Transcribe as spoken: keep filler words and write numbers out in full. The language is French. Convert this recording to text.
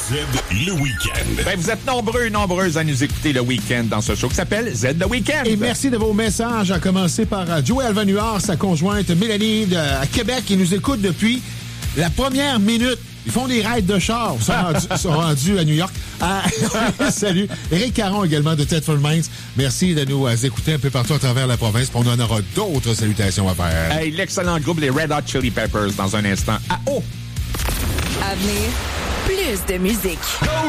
Z le week-end. Ben, vous êtes nombreux et nombreuses à nous écouter le week-end dans ce show qui s'appelle Z le week-end. Et merci de vos messages, à commencer par Joey Alvanuard, sa conjointe Mélanie de, à Québec, qui nous écoute depuis la première minute. Ils font des raids de char. Ils sont rendus, sont rendus à New York. Ah, salut. Éric Caron également de Thetford Mines. Merci de nous écouter un peu partout à travers la province. On en aura d'autres salutations à faire. Hey, l'excellent groupe, les Red Hot Chili Peppers, dans un instant. Ah, oh! À venir, plus de musique. Go